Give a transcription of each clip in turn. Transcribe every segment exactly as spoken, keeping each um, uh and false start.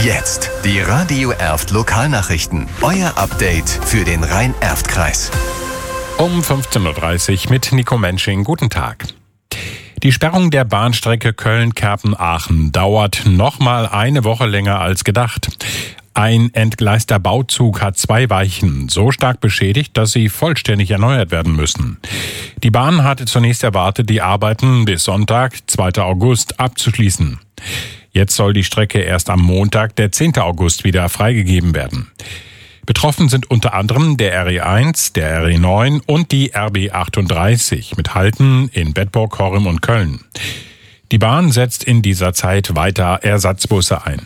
Jetzt die Radio Erft Lokalnachrichten. Euer Update für den Rhein-Erft-Kreis. Um fünfzehn Uhr dreißig mit Nico Mensching. Guten Tag. Die Sperrung der Bahnstrecke Köln-Kerpen-Aachen dauert noch mal eine Woche länger als gedacht. Ein entgleister Bauzug hat zwei Weichen so stark beschädigt, dass sie vollständig erneuert werden müssen. Die Bahn hatte zunächst erwartet, die Arbeiten bis Sonntag, zweiter August, abzuschließen. Jetzt soll die Strecke erst am Montag, der zehnten August, wieder freigegeben werden. Betroffen sind unter anderem der R E eins, der R E neun und die R B achtunddreißig mit Halten in Bedburg, Horrem und Köln. Die Bahn setzt in dieser Zeit weiter Ersatzbusse ein.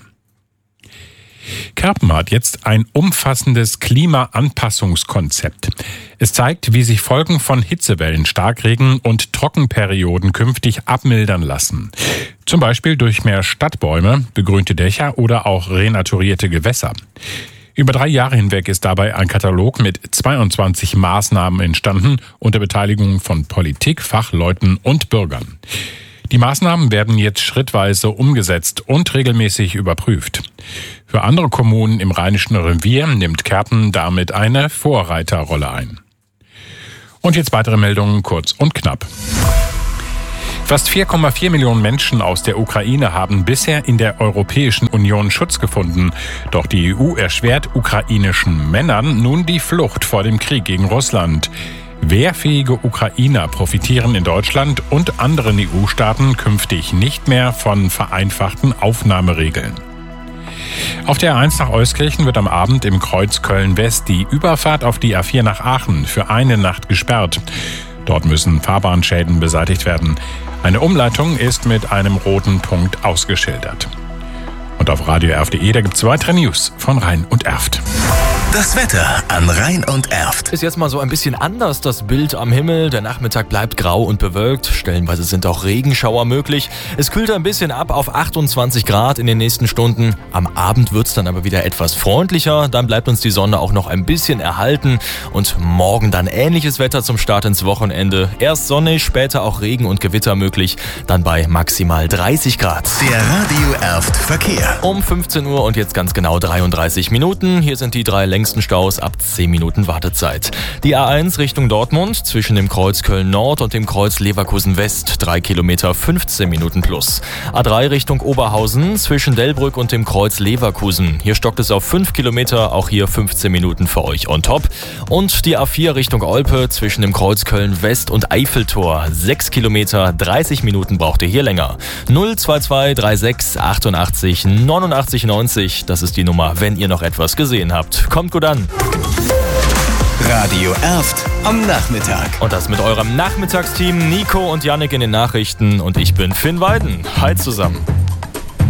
Kerpen hat jetzt ein umfassendes Klimaanpassungskonzept. Es zeigt, wie sich Folgen von Hitzewellen, Starkregen und Trockenperioden künftig abmildern lassen. Zum Beispiel durch mehr Stadtbäume, begrünte Dächer oder auch renaturierte Gewässer. Über drei Jahre hinweg ist dabei ein Katalog mit zweiundzwanzig Maßnahmen entstanden unter Beteiligung von Politik, Fachleuten und Bürgern. Die Maßnahmen werden jetzt schrittweise umgesetzt und regelmäßig überprüft. Für andere Kommunen im Rheinischen Revier nimmt Kerpen damit eine Vorreiterrolle ein. Und jetzt weitere Meldungen kurz und knapp. Fast vier Komma vier Millionen Menschen aus der Ukraine haben bisher in der Europäischen Union Schutz gefunden. Doch die E U erschwert ukrainischen Männern nun die Flucht vor dem Krieg gegen Russland. Wehrfähige Ukrainer profitieren in Deutschland und anderen E U-Staaten künftig nicht mehr von vereinfachten Aufnahmeregeln. Auf der A eins nach Euskirchen wird am Abend im Kreuz Köln-West die Überfahrt auf die A vier nach Aachen für eine Nacht gesperrt. Dort müssen Fahrbahnschäden beseitigt werden. Eine Umleitung ist mit einem roten Punkt ausgeschildert. Und auf radio erft punkt de, da gibt's weitere News von Rhein und Erft. Das Wetter an Rhein und Erft. Ist jetzt mal so ein bisschen anders, das Bild am Himmel. Der Nachmittag bleibt grau und bewölkt. Stellenweise sind auch Regenschauer möglich. Es kühlt ein bisschen ab auf achtundzwanzig Grad in den nächsten Stunden. Am Abend wird's dann aber wieder etwas freundlicher. Dann bleibt uns die Sonne auch noch ein bisschen erhalten. Und morgen dann ähnliches Wetter zum Start ins Wochenende. Erst sonnig, später auch Regen und Gewitter möglich. Dann bei maximal dreißig Grad. Der Radio Erft Verkehr. Um fünfzehn Uhr und jetzt ganz genau dreiunddreißig Minuten. Hier sind die drei längsten Staus ab zehn Minuten Wartezeit. Die A eins Richtung Dortmund zwischen dem Kreuz Köln-Nord und dem Kreuz Leverkusen-West. drei Kilometer, fünfzehn Minuten plus. A drei Richtung Oberhausen zwischen Delbrück und dem Kreuz Leverkusen. Hier stockt es auf fünf Kilometer, auch hier fünfzehn Minuten für euch on top. Und die A vier Richtung Olpe zwischen dem Kreuz Köln-West und Eiffeltor. sechs Kilometer, dreißig Minuten braucht ihr hier länger. null zwei zwei drei sechs achtundachtzig neunundachtzig neunzig, das ist die Nummer, wenn ihr noch etwas gesehen habt. Kommt gut an. Radio Erft am Nachmittag. Und das mit eurem Nachmittagsteam Nico und Yannick in den Nachrichten. Und ich bin Finn Weiden. Hi zusammen.